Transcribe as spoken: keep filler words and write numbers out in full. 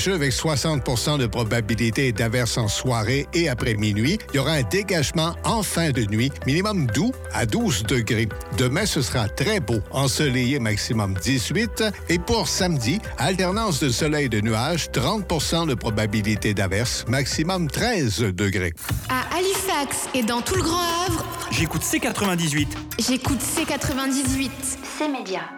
nuageux avec soixante pour cent de probabilité d'averse en soirée et après minuit. Il y aura un dégagement en fin de nuit, minimum doux à douze degrés. Demain, ce sera très beau, ensoleillé maximum dix-huit. Et pour samedi, alternance de soleil et de nuages, trente pour cent de probabilité d'averse, maximum treize degrés. À Halifax et dans tout le Grand Havre, j'écoute C quatre-vingt-dix-huit. J'écoute C quatre-vingt-dix-huit. C Média.